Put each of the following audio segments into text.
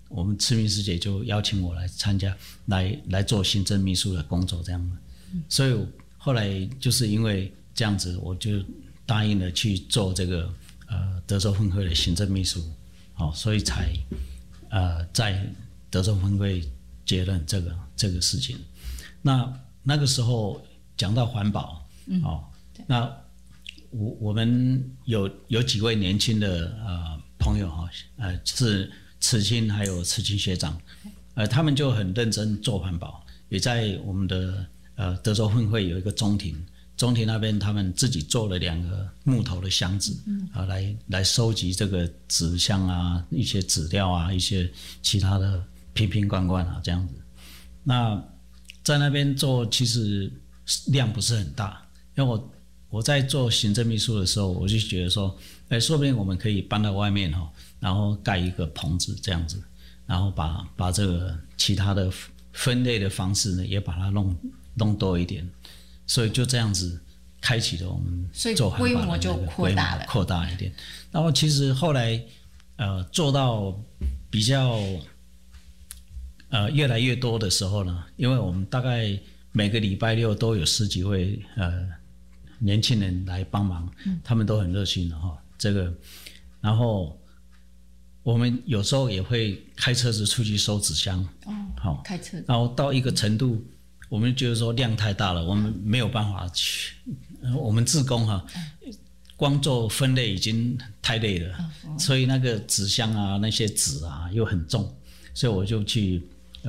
我们赤密师姐就邀请我来参加，来做行政秘书的工作这样的。所以后来就是因为这样子，我就答应了去做这个德州分会的行政秘书，所以才在德州分会接任这个事情。那个时候讲到环保，那我们有几位年轻的朋友是慈青还有慈青学长，他们就很认真做环保，也在我们的德州分会有一个中庭那边，他们自己做了2个木头的箱子，来收集这个纸箱啊，一些纸料啊，一些其他的瓶瓶罐罐啊，这样子。那在那边做其实量不是很大，因为我在做行政秘书的时候，我就觉得说，说不定我们可以搬到外面然后盖一个棚子这样子，然后把这个其他的分类的方式呢，也把它弄多一点，所以就这样子开启了我们做环保的规模就扩大一点。然后其实后来做到比较越来越多的时候呢，因为我们大概每个礼拜六都有10几位年轻人来帮忙，他们都很热心的这个，然后我们有时候也会开车子出去收纸箱， 开车， 然后到一个程度，我们觉得说量太大了，我们没有办法去，我们志工光做分类已经太累了，所以那个纸箱啊，那些纸啊又很重，所以我就去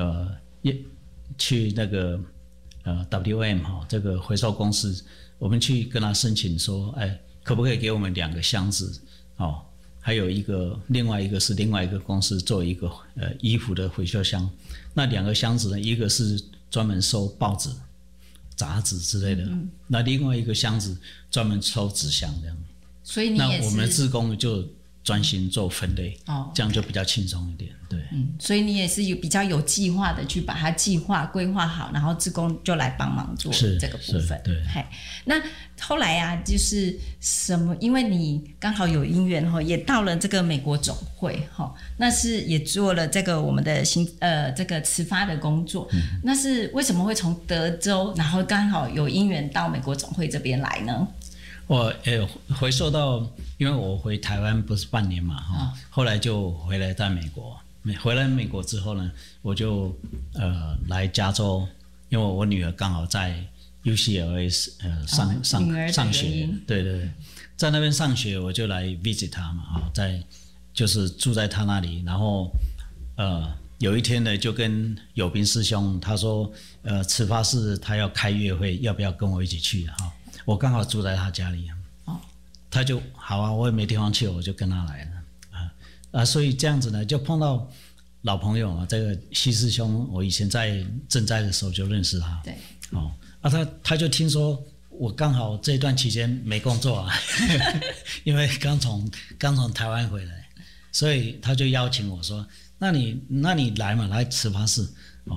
那个WM 这个回收公司，我们去跟他申请说，可不可以给我们2个箱子还有另外一个是另外一个公司做一个衣服的回收箱，那2个箱子呢，一个是专门收报纸、杂志之类的，那另外一个箱子专门收纸箱这样。 所以你也是， 那我们的志工就专心做分类，这样就比较轻松一点，对。 所以你也是比较有计划的去把它计划规划好，然后志工就来帮忙做这个部分。 对。 那后来啊，就是什么？因为你刚好有因缘也到了这个美国总会那是也做了这个我们的这个慈发的工作。那是为什么会从德州，然后刚好有因缘到美国总会这边来呢？ 我回溯到，因为我回台湾不是半年嘛，后来就回来在美国。回来美国之后呢，我就来加州，因为我女儿刚好在 UCLA 上学，对，在那边上学，我就来 visit 她嘛，就是住在她那里，然后有一天呢，就跟友斌师兄他说，慈发寺他要开月会，要不要跟我一起去我刚好住在他家里，他就好啊，我也没地方去，我就跟他来了所以这样子呢，就碰到老朋友这个西师兄，我以前在赈灾的时候就认识他， 对， 他就听说我刚好这段期间没工作因为刚从台湾回来，所以他就邀请我说，那你来嘛，来慈发寺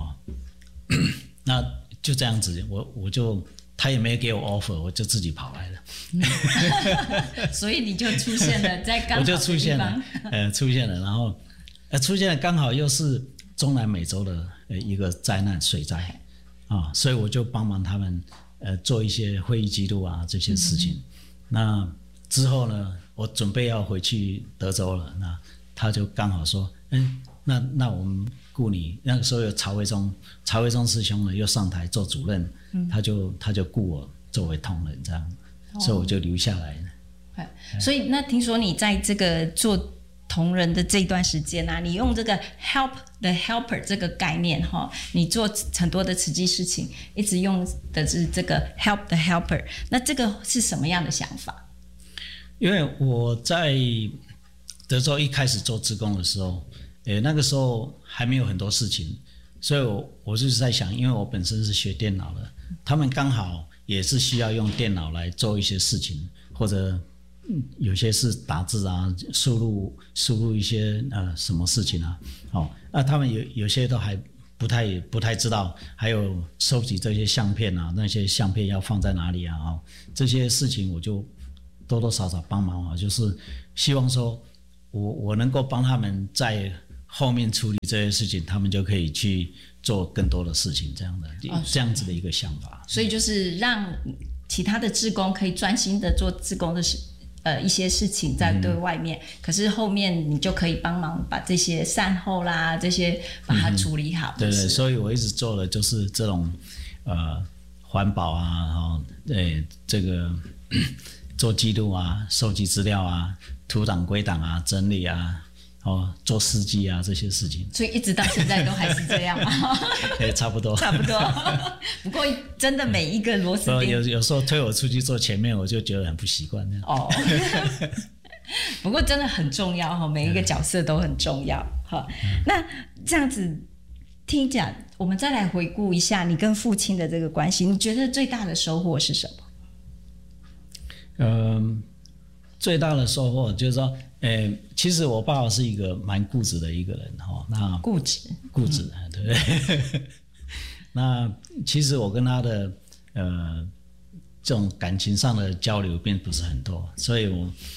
那就这样子，我就。他也没给我 offer， 我就自己跑来了。 所以你就出现了在刚好的地方。我就出现了，然后出现了刚好又是中南美洲的一个灾难水灾所以我就帮忙他们做一些会议记录啊这些事情。那之后呢，我准备要回去德州了，那他就刚好说，那我们雇你，那个时候有曹维忠师兄呢又上台做主任，他就雇我作为同仁这样，所以我就留下来了。 所以那听说你在这个做同仁的这段时间你用这个 help the helper 这个概念你做很多的慈济事情，一直用的是这个 help the helper， 那这个是什么样的想法？ 因为我在德州一开始做志工的时候，那个时候还没有很多事情，所以我就是在想，因为我本身是学电脑的，他们刚好也是需要用电脑来做一些事情，或者有些是打字啊，输入一些什么事情那他们有些都还不太知道，还有收集这些相片啊，那些相片要放在哪里这些事情我就多多少少帮忙就是希望说我能够帮他们在后面处理这些事情，他们就可以去做更多的事情，这样的、这样子的一个想法。 所以就是让其他的志工可以专心的做志工的一些事情在对外面，可是后面你就可以帮忙把这些善后啦这些把它处理好。 对对，所以我一直做的就是这种环保啊，这个做记录啊，收集资料啊，图档归档啊，整理啊。做司机啊这些事情， 所以一直到现在都还是这样吗？ 差不多， 差不多。不过真的每一个螺丝钉， 有时候推我出去坐前面，我就觉得很不习惯那样。 哦，不过真的很重要哈，每一个角色都很重要哈。那这样子听讲，我们再来回顾一下你跟父亲的这个关系，你觉得最大的收获是什么？最大的收获就是说，其实我爸爸是一个蛮固执的一个人哈。那固执，对不对？那其实我跟他的这种感情上的交流并不是很多，所以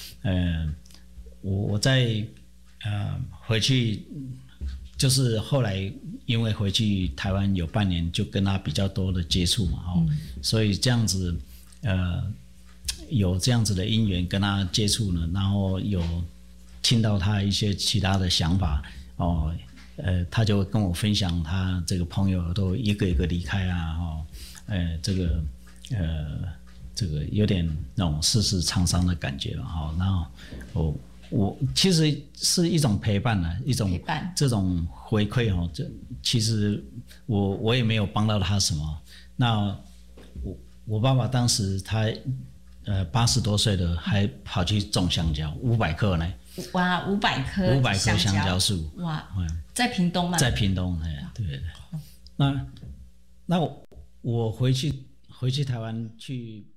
我在回去，就是后来因为回去台湾有半年，就跟他比较多的接触嘛，所以这样子有这样子的因缘跟他接触呢，然后有听到他一些其他的想法他就会跟我分享他这个朋友都一个一个离开啊，这个有点那种世事沧桑的感觉然后我其实是一种陪伴啊，一种陪伴这种回馈这其实我也没有帮到他什么。那我爸爸当时他80多岁的还跑去种香蕉，500棵呢。 哇，500棵香蕉树。 哇，在屏东吗？ 在屏东，对对对。那我回去台湾去